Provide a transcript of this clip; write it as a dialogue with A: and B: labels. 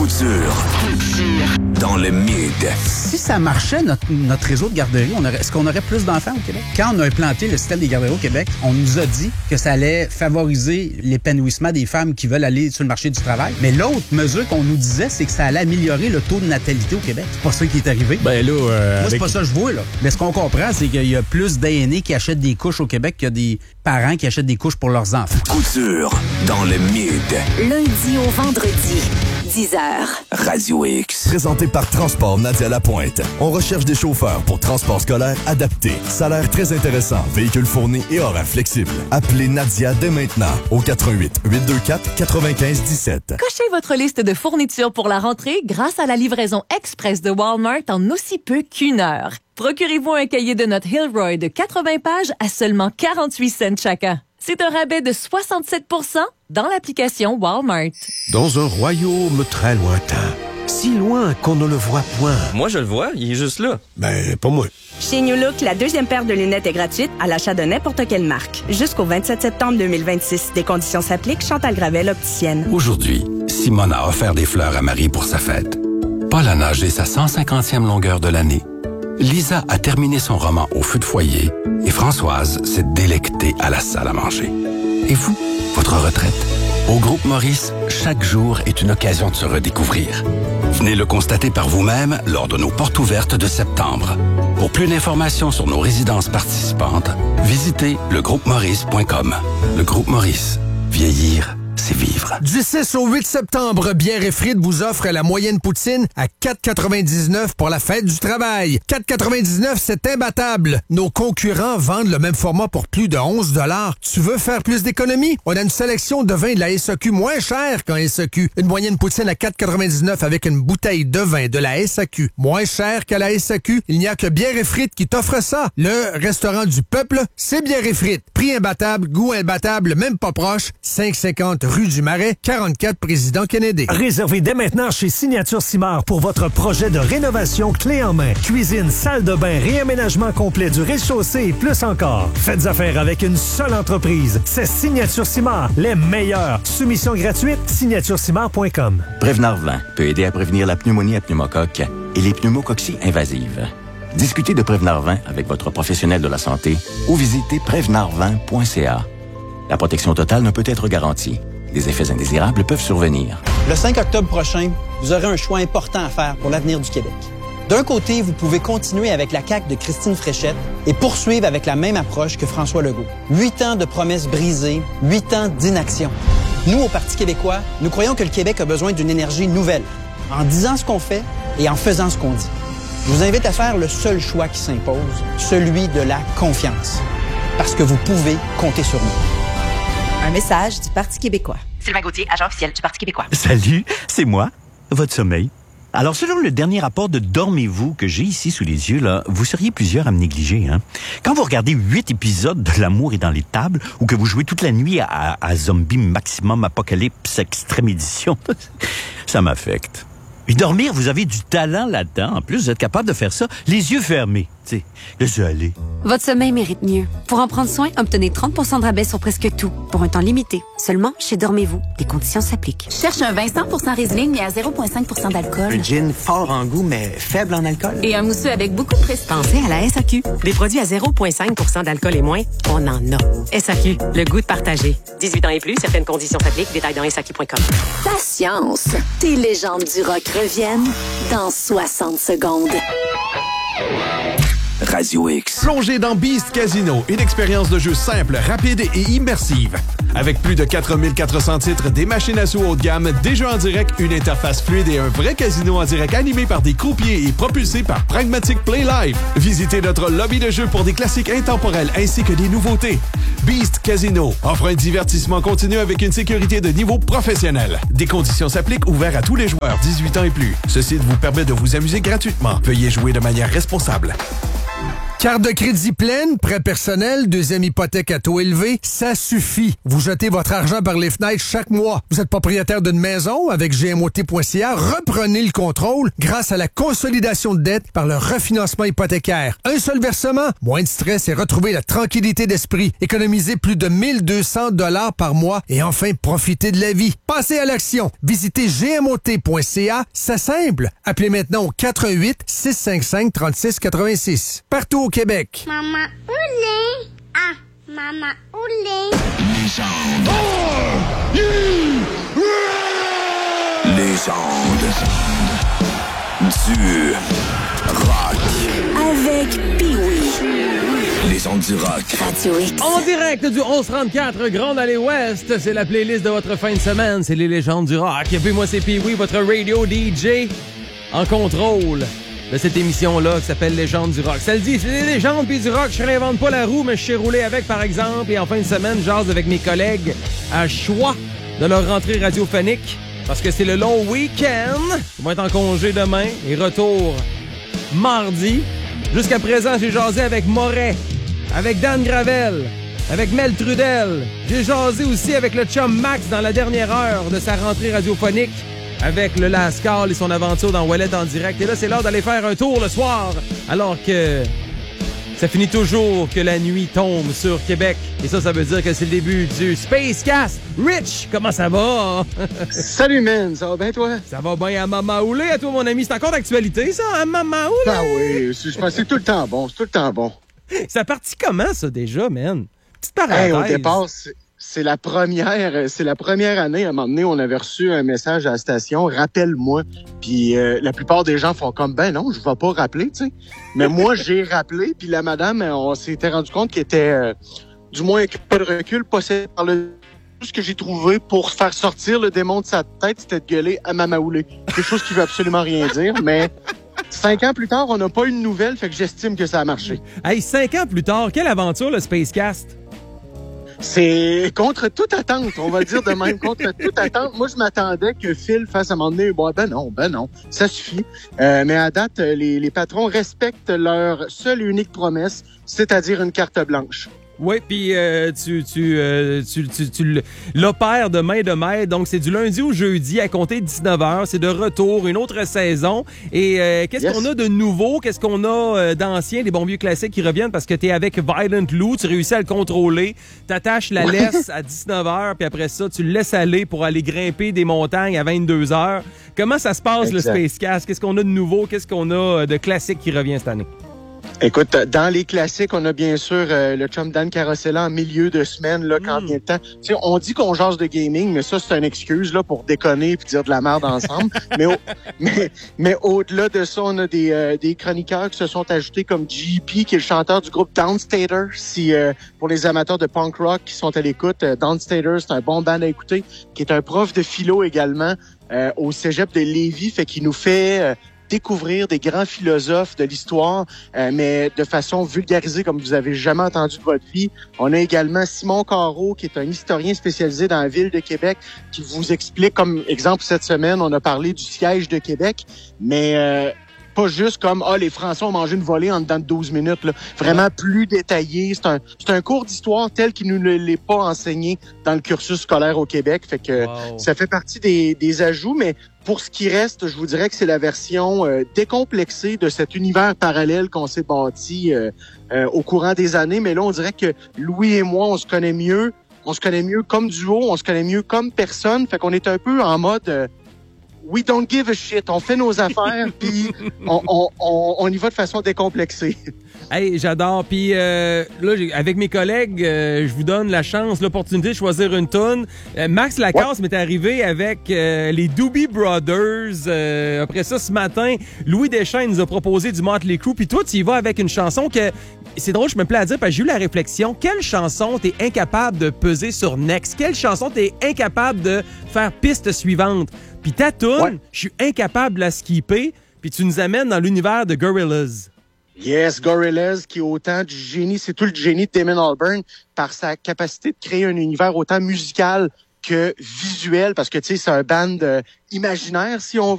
A: Couture. Dans le mid.
B: Si ça marchait, notre réseau de garderies, est-ce qu'on aurait plus d'enfants au Québec? Quand on a implanté le système des garderies au Québec, on nous a dit que ça allait favoriser l'épanouissement des femmes qui veulent aller sur le marché du travail. Mais l'autre mesure qu'on nous disait, c'est que ça allait améliorer le taux de natalité au Québec. C'est pas ça qui est arrivé.
C: Ben là,
B: moi, c'est pas ça que je vois, là. Mais ce qu'on comprend, c'est qu'il y a plus d'aînés qui achètent des couches au Québec qu'il y a des parents qui achètent des couches pour leurs enfants.
A: Couture dans le mid.
D: Lundi au vendredi, 10h.
A: Radio X.
E: Présenté par Transport Nadia Lapointe. On recherche des chauffeurs pour transport scolaire adapté. Salaire très intéressant, véhicule fourni et horaire flexible. Appelez Nadia dès maintenant au 88 824 95 17.
F: Cochez votre liste de fournitures pour la rentrée grâce à la livraison express de Walmart en aussi peu qu'1 heure. Procurez-vous un cahier de notes Hilroy de 80 pages à seulement 48 cents chacun. C'est un rabais de 67 % dans l'application Walmart.
G: Dans un royaume très lointain, si loin qu'on ne le voit point.
H: Moi, je le vois, il est juste là.
G: Ben, pas moi.
I: Chez New Look, la deuxième paire de lunettes est gratuite à l'achat de n'importe quelle marque. Jusqu'au 27 septembre 2026. Des conditions s'appliquent. Chantal Gravel, opticienne.
J: Aujourd'hui, Simone a offert des fleurs à Marie pour sa fête. Paul a nagé sa 150e longueur de l'année. Lisa a terminé son roman au feu de foyer et Françoise s'est délectée à la salle à manger. Et vous, votre retraite? Au Groupe Maurice, chaque jour est une occasion de se redécouvrir. Venez le constater par vous-même lors de nos portes ouvertes de septembre. Pour plus d'informations sur nos résidences participantes, visitez legroupemaurice.com. Le Groupe Maurice. Vieillir, c'est vivre.
K: Du 6 au 8 septembre, Bière et Frites vous offre la moyenne poutine à 4,99 pour la fête du travail. 4,99, c'est imbattable. Nos concurrents vendent le même format pour plus de 11 $. Tu veux faire plus d'économies? On a une sélection de vins de la SAQ moins cher qu'en SAQ. Une moyenne poutine à 4,99 avec une bouteille de vin de la SAQ moins cher qu'à la SAQ. Il n'y a que Bière et Frites qui t'offre ça. Le restaurant du peuple, c'est Bière et Frites. Prix imbattable, goût imbattable, même pas proche. 5,50 rue du Marais, 44 Président Kennedy.
L: Réservez dès maintenant chez Signature Simard pour votre projet de rénovation clé en main. Cuisine, salle de bain, réaménagement complet du rez-de-chaussée et plus encore. Faites affaire avec une seule entreprise. C'est Signature Simard, les meilleurs. Soumission gratuite, signaturesimard.com.
M: Prévenard 20 peut aider à prévenir la pneumonie à pneumocoque et les pneumococcies invasives. Discutez de Prévenard 20 avec votre professionnel de la santé ou visitez prévenard20.ca. La protection totale ne peut être garantie. Des effets indésirables peuvent survenir.
N: Le 5 octobre prochain, vous aurez un choix important à faire pour l'avenir du Québec. D'un côté, vous pouvez continuer avec la CAQ de Christine Fréchette et poursuivre avec la même approche que François Legault. 8 ans de promesses brisées, 8 ans d'inaction. Nous, au Parti québécois, nous croyons que le Québec a besoin d'une énergie nouvelle, en disant ce qu'on fait et en faisant ce qu'on dit. Je vous invite à faire le seul choix qui s'impose, celui de la confiance. Parce que vous pouvez compter sur nous.
D: Un message du Parti québécois.
O: Sylvain Gauthier, agent officiel du Parti québécois.
P: Salut, c'est moi, votre sommeil. Alors, selon le dernier rapport de Dormez-vous que j'ai ici sous les yeux, là, vous seriez plusieurs à me négliger. Hein? Quand vous regardez 8 épisodes de L'amour est dans les tables ou que vous jouez toute la nuit à Zombie Maximum Apocalypse Extrême Édition, ça m'affecte. Et dormir, vous avez du talent là-dedans. En plus, vous êtes capable de faire ça les yeux fermés. Tu sais, laissez aller.
Q: Votre sommeil mérite mieux. Pour en prendre soin, obtenez 30 % de rabais sur presque tout, pour un temps limité. Seulement chez Dormez-vous. Des conditions s'appliquent.
D: Cherche un vin 100% Riesling, mais à 0,5 % d'alcool.
R: Un gin fort en goût, mais faible en alcool.
D: Et un mousseux avec beaucoup de prestige.
Q: Pensez à la SAQ. Des produits à 0,5 % d'alcool et moins, on en a. SAQ, le goût de partager. 18 ans et plus, certaines conditions s'appliquent. Détails dans SAQ.com.
D: Patience. Tes légendes du rock reviennent dans 60 secondes.
A: Radio X.
S: Plongez dans Beast Casino, une expérience de jeu simple, rapide et immersive. Avec plus de 4400 titres, des machines à sous haut de gamme, des jeux en direct, une interface fluide et un vrai casino en direct animé par des croupiers et propulsé par Pragmatic Play Live. Visitez notre lobby de jeu pour des classiques intemporels ainsi que des nouveautés. Beast Casino offre un divertissement continu avec une sécurité de niveau professionnel. Des conditions s'appliquent, ouverts à tous les joueurs 18 ans et plus. Ce site vous permet de vous amuser gratuitement. Veuillez jouer de manière responsable.
K: Carte de crédit pleine, prêt personnel, deuxième hypothèque à taux élevé, ça suffit. Vous jetez votre argent par les fenêtres chaque mois. Vous êtes propriétaire d'une maison avec gmot.ca. Reprenez le contrôle grâce à la consolidation de dette par le refinancement hypothécaire. Un seul versement, moins de stress et retrouvez la tranquillité d'esprit. Économisez plus de 1200 $ par mois et enfin profitez de la vie. Passez à l'action. Visitez gmot.ca. C'est simple. Appelez maintenant au 418-655-3686. Partout au Québec.
C: Maman Oulé. Ah, Maman Oulé.
A: Légende. Légende. Du rock.
D: Avec Pee-Wee.
A: Légende du rock.
D: Radio X.
T: En direct du 1134 Grande Allée Ouest, c'est la playlist de votre fin de semaine, c'est les légendes du rock. Et puis moi, c'est Pee-Wee, votre radio DJ en contrôle de cette émission-là qui s'appelle Légendes du rock. Ça le dit, c'est des légendes puis du rock. Je réinvente pas la roue, mais je sais rouler avec, par exemple. Et en fin de semaine, j'ose avec mes collègues à choix de leur rentrée radiophonique parce que c'est le long week-end. Ils vont être en congé demain et retour mardi. Jusqu'à présent, j'ai jasé avec Moret, avec Dan Gravel, avec Mel Trudel. J'ai jasé aussi avec le chum Max dans la dernière heure de sa rentrée radiophonique avec le Lascar et son aventure dans Ouellet en direct. Et là, c'est l'heure d'aller faire un tour le soir, alors que ça finit toujours que la nuit tombe sur Québec. Et ça veut dire que c'est le début du Spacecast. Rich, comment ça va?
U: Salut, man. Ça va bien, toi?
T: Ça va bien à Mama Oulé, à toi, mon ami. C'est encore d'actualité, ça, à Mama Oulé?
U: Ah oui, je pense que c'est tout le temps bon. C'est tout le temps bon.
T: Ça partit comment, ça, déjà, man? Petite parenthèse.
U: Hey, au départ, c'est la première année. À un moment donné, on avait reçu un message à la station, rappelle-moi. Puis la plupart des gens font comme, ben non, je vais pas rappeler, tu sais. Mais moi, j'ai rappelé. Puis la madame, on s'était rendu compte qu'elle était, du moins, avec pas de recul, possédée par le... Tout ce que j'ai trouvé pour faire sortir le démon de sa tête, c'était de gueuler à Mama Oulé. Quelque chose qui veut absolument rien dire, mais 5 ans plus tard, on n'a pas eu de nouvelles, fait que j'estime que ça a marché.
T: Hey, 5 ans plus tard, quelle aventure, le Spacecast?
U: C'est contre toute attente, on va le dire de même, contre toute attente. Moi, je m'attendais que Phil fasse à un moment donné, bon, ben non, ça suffit. Mais à date, les patrons respectent leur seule et unique promesse, c'est-à-dire une carte blanche.
T: Oui, puis tu l'opères de main de maître. Donc, c'est du lundi au jeudi à compter de 19h. C'est de retour, une autre saison. Et qu'est-ce qu'on a de nouveau? Qu'est-ce qu'on a d'ancien, des bons vieux classiques qui reviennent? Parce que t'es avec Violent Lou, tu réussis à le contrôler. T'attaches la laisse à 19h, puis après ça, tu le laisses aller pour aller grimper des montagnes à 22h. Comment ça se passe, le Spacecast? Qu'est-ce qu'on a de nouveau? Qu'est-ce qu'on a de classique qui revient cette année?
U: Écoute, dans les classiques, on a bien sûr le chum Dan Carosella en milieu de semaine, là, quand vient le temps. Tu sais, on dit qu'on jase de gaming, mais ça, c'est une excuse là pour déconner puis dire de la merde ensemble. mais au-delà de ça, on a des chroniqueurs qui se sont ajoutés comme JP, qui est le chanteur du groupe Downstater. Si pour les amateurs de punk rock qui sont à l'écoute, Downstater, c'est un bon band à écouter, qui est un prof de philo également au cégep de Lévis, fait qu'il nous fait découvrir des grands philosophes de l'histoire, mais de façon vulgarisée comme vous avez jamais entendu de votre vie. On a également Simon Carreau, qui est un historien spécialisé dans la ville de Québec, qui vous explique, comme exemple cette semaine, on a parlé du siège de Québec, mais pas juste comme « Ah, les Français ont mangé une volée en dedans de 12 minutes ». Là. Vraiment plus détaillé. C'est un cours d'histoire tel qu'il ne l'est pas enseigné dans le cursus scolaire au Québec. Fait que ça fait partie des ajouts, mais pour ce qui reste, je vous dirais que c'est la version décomplexée de cet univers parallèle qu'on s'est bâti au courant des années. Mais là, on dirait que Louis et moi, on se connaît mieux. On se connaît mieux comme duo, on se connaît mieux comme personne. Fait qu'on est un peu en mode... we don't give a shit. On fait nos affaires, puis on y va de façon décomplexée.
T: Hey, j'adore. Puis là, avec mes collègues, je vous donne la chance, l'opportunité de choisir une toune. Max Lacasse m'est arrivé avec les Doobie Brothers. Après ça, ce matin, Louis Deschênes nous a proposé du Motley Crue. Puis toi, tu y vas avec une chanson que... C'est drôle, je me plais à dire, parce que j'ai eu la réflexion. Quelle chanson t'es incapable de peser sur Next? Quelle chanson t'es incapable de faire piste suivante? Puis ta toune, je suis incapable de la skipper. Puis tu nous amènes dans l'univers de Gorillaz.
U: Yes, Gorillaz, qui est autant du génie, c'est tout le génie de Damon Albarn par sa capacité de créer un univers autant musical que visuel, parce que tu sais, c'est un band imaginaire, si on